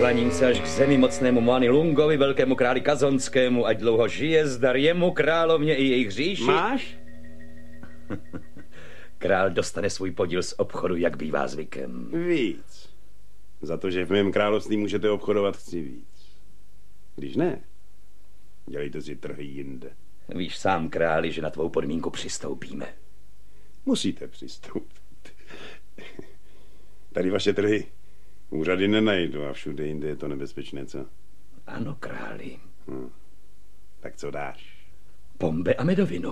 Klaním se až k zemi mocnému Muani Lungovi, velkému králi Kazonskému, ať dlouho žije, zdar jemu, královně i jejich říši. Máš? Král dostane svůj podíl z obchodu, jak bývá zvykem. Víc. Za to, že v mém království můžete obchodovat, chci víc. Když ne, dělejte si trhy jinde. Víš sám, králi, že na tvou podmínku přistoupíme. Musíte přistoupit. Tady vaše trhy úřady nenajdu a všude jinde je to nebezpečné, co? Ano, králi. Tak co dáš? Pombe a medovinu.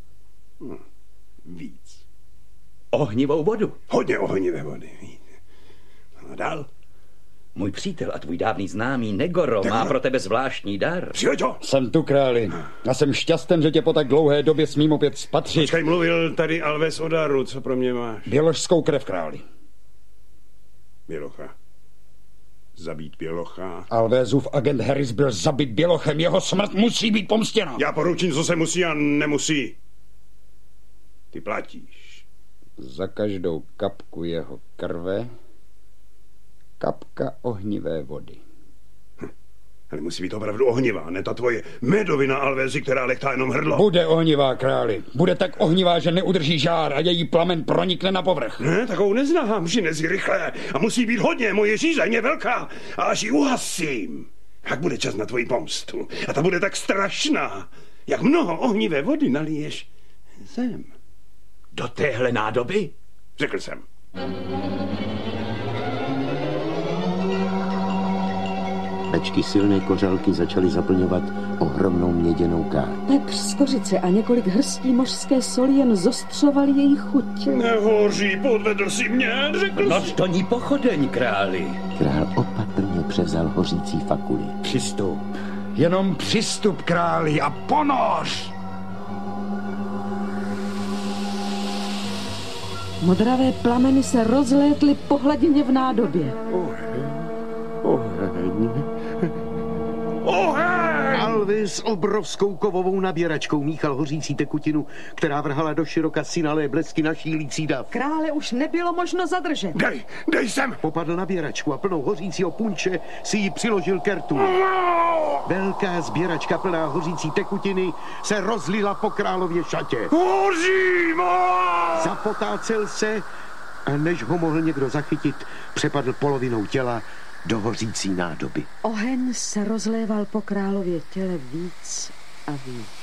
Víc. Ohnivou vodu. Hodně ohnivé vody. A dál? Můj přítel a tvůj dávný známý Negoro má pro tebe zvláštní dar. Přihoď ho! Jsem tu, králi. A jsem šťasten, že tě po tak dlouhé době smím opět spatřit. Počkej, mluvil tady Alves o daru. Co pro mě máš? Běložskou krev, králi. Bělocha. Zabít Bělocha. Alvézův agent Harris byl zabit Bělochem. Jeho smrt musí být pomstěna. Já poručím, co se musí a nemusí. Ty platíš. Za každou kapku jeho krve kapka ohnivé vody. Ale musí být opravdu ohnivá, ne ta tvoje medovina, Alvézi, která lechtá jenom hrdlo. Bude ohnivá, králi. Bude tak ohnivá, že neudrží žár a její plamen pronikne na povrch. Ne, takovou neznám, přinezi rychle. A musí být hodně, moje žízeň je velká. A až ji uhasím, jak bude čas na tvoji pomstu. A ta bude tak strašná. Jak mnoho ohnivé vody naliješ zem. Do téhle nádoby? Řekl jsem. Pečky silné kořálky začaly zaplňovat ohromnou měděnou káť. Pepř z kořice a několik hrstí mořské soli jen zostřovali její chuť. Nehoří, podvedl si mě, řekl Noč do ní pochodeň, králi. Král opatrně převzal hořící fakuly. Přistup. Jenom přistup, králi, a ponoř! Modravé plameny se rozlétly po hladině v nádobě. Alvis obrovskou kovovou nabíračkou míchal hořící tekutinu, která vrhala do široka synalé blesky na šílící dav. Krále už nebylo možno zadržet. Dej sem! Popadl nabíračku a plnou hořícího punče si ji přiložil k rtu. Velká sběračka plná hořící tekutiny se rozlila po králově šatě. Hoří, Zapotácel se a než ho mohl někdo zachytit, přepadl polovinou těla do hořící nádoby. Oheň se rozléval po králově těle víc a víc.